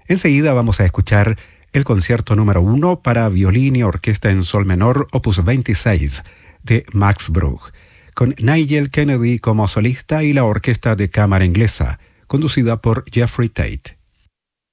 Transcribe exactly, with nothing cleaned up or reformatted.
Enseguida vamos a escuchar el concierto número uno para violín y orquesta en sol menor, opus veintiséis, de Max Bruch, con Nigel Kennedy como solista y la orquesta de cámara inglesa, conducida por Jeffrey Tate.